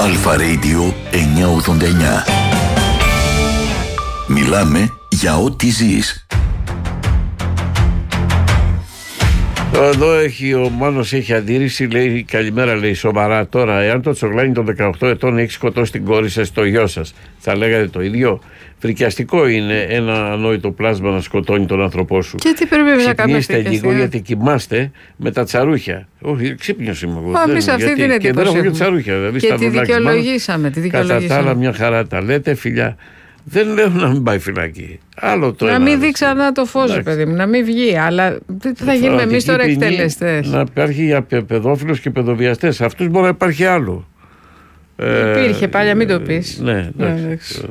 Αλφα Radio 989. Μιλάμε για ό,τι ζεις. Εδώ ο Μάνος έχει αντίρρηση, λέει καλημέρα, λέει σοβαρά τώρα. Εάν το Τσογλάνι των 18 ετών έχει σκοτώσει την κόρη σας, το γιο σας, θα λέγατε το ίδιο? Φρικιαστικό είναι ένα ανόητο πλάσμα να σκοτώνει τον άνθρωπό σου. Και τι πρέπει να κάνουμε? Ξυπνήστε λίγο, γιατί κοιμάστε με τα τσαρούχια. Όχι, ξύπνιος είμαι εγώ. Εμείς αυτή την εντύπωση. Και δεν έχω και τσαρούχια. Δηλαδή και τη δικαιολογήσαμε. Κατά τα άλλα, μια χαρά τα λέτε, φιλιά. Δεν λέω να μην πάει φυλακή. Άλλο το να μην δει ξανά το φως, παιδί μου, να μην βγει. Αλλά τι θα γίνουμε εμείς τώρα εκτελεστές? Να υπάρχει για παιδόφιλους και παιδοβιαστές. Αυτούς μπορεί να υπάρχει άλλο. Υπήρχε πάλι, μην το πεις. Ναι, εντάξει.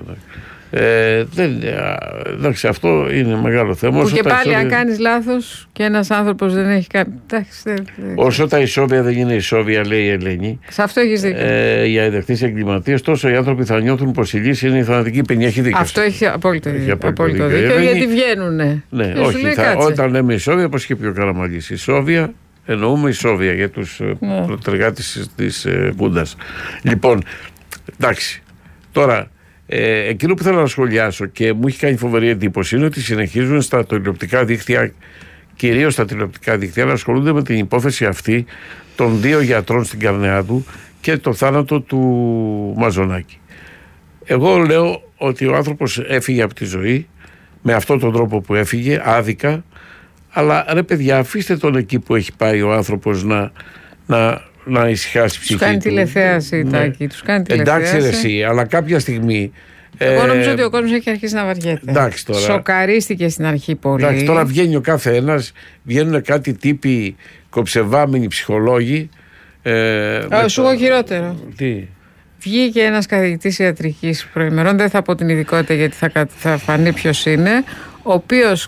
Εντάξει, αυτό είναι μεγάλο θέμα. Που και πάλι αν κάνεις λάθος και ένας άνθρωπος δεν έχει κάνει. Όσο τα ισόβια δεν είναι ισόβια, λέει η Ελένη. Σε αυτό έχεις δίκιο. Για ειδεχτείς εγκληματίες, τόσο οι άνθρωποι θα νιώθουν πως η λύση είναι η θανατική ποινή. Έχει δίκιο. Αυτό έχει απόλυτο δίκιο, γιατί βγαίνουνε. Ναι, όχι. Όταν λέμε ισόβια, όπως και πιο Καραμαλής, ισόβια εννοούμε ισόβια για τους προτεργάτες της Χούντας. Λοιπόν, εντάξει. Τώρα, εκείνο που θέλω να σχολιάσω και μου έχει κάνει φοβερή εντύπωση είναι ότι συνεχίζουν στα τηλεοπτικά δίκτυα, κυρίως στα τηλεοπτικά δίκτυα, να ασχολούνται με την υπόθεση αυτή των 2 γιατρών στην Καρνεάδου και το θάνατο του Μαζονάκη. Εγώ λέω ότι ο άνθρωπος έφυγε από τη ζωή με αυτόν τον τρόπο που έφυγε, άδικα, αλλά ρε παιδιά, αφήστε τον εκεί που έχει πάει ο άνθρωπος να ησυχάσει η ψυχή του. Τους κάνει τηλεθέαση, Τάκη. Τους κάνει τηλεθέαση. Εντάξει, εσύ, αλλά κάποια στιγμή. Εγώ νομίζω ότι ο κόσμος έχει αρχίσει να βαριέται. Εντάξει, τώρα. Σοκαρίστηκε στην αρχή πολύ. Εντάξει, τώρα βγαίνει ο κάθε ένας, βγαίνουν κάτι τύποι κοψεβάμενοι ψυχολόγοι. Σου έχω χειρότερο. Τι? Βγήκε ένας καθηγητής ιατρικής προημερών, δεν θα πω την ειδικότητα γιατί θα φανεί ποιος είναι, ο οποίος.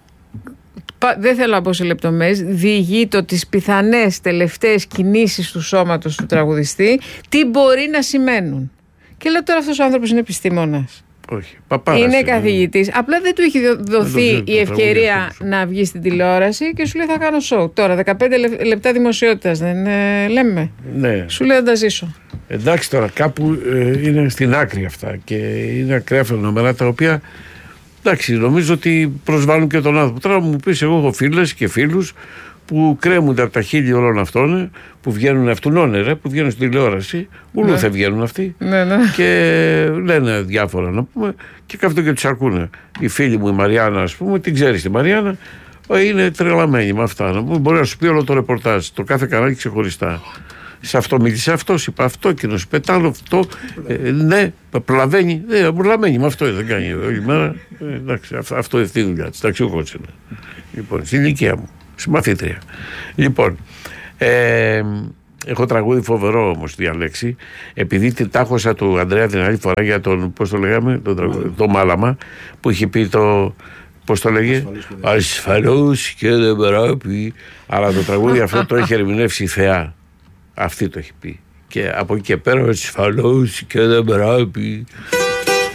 Δεν θέλω να πω σε λεπτομέρειες, διηγείτο τις πιθανές τελευταίες κινήσεις του σώματος του τραγουδιστή, τι μπορεί να σημαίνουν. Και λέω τώρα αυτός ο άνθρωπος είναι επιστήμονας. Όχι, παπάρας. Είναι καθηγητής. Απλά δεν του έχει δοθεί η ευκαιρία να βγει στην τηλεόραση και σου λέει θα κάνω show. Τώρα 15 λεπτά δημοσιότητας δεν λέμε. Ναι. Σου λέει να τα ζήσω. Εντάξει, τώρα κάπου είναι στην άκρη αυτά και είναι ακραία φαινόμενα τα οποία. Εντάξει, νομίζω ότι προσβάλλουν και τον άνθρωπο. Τώρα μου πεις, εγώ έχω φίλες και φίλους που κρέμονται από τα χείλη όλων αυτών, που βγαίνουν αυτουνώνε, που βγαίνουν στην τηλεόραση. Ούλου θα βγαίνουν αυτοί. Ναι. Και λένε διάφορα να πούμε και κάθονται και τους αρκούνε. Η φίλη μου η Μαριάννα, ας πούμε, την ξέρεις τη Μαριάννα, είναι τρελαμένη με αυτά. Να πούμε, μπορεί να σου πει όλο το ρεπορτάζ, το κάθε κανάλι ξεχωριστά. Σε αυτό μίλησε αυτός, είπα αυτό, εκείνος είπε άλλο αυτό. Ναι, προλαβαίνει. Προλαβαίνει με αυτό, δεν κάνει όλη μέρα. Εντάξει, αυτό είναι τη δουλειά της. Ταξιούχος είναι. Λοιπόν, στην ηλικία μου, συμμαθήτρια. Λοιπόν, έχω τραγούδι φοβερό όμως διαλέξει. Επειδή την τάχωσα του Ανδρέα την άλλη φορά για τον, πώς το λέγαμε, το Μάλαμα, που είχε πει το. Πώς το λέγε? Ασφαλώς και δεν πρέπει. Αλλά το τραγούδι αυτό το έχει ερμηνεύσει η Θεά. Αυτή το έχει πει. Και από εκεί και πέρα, ασφαλώς και δεν πρέπει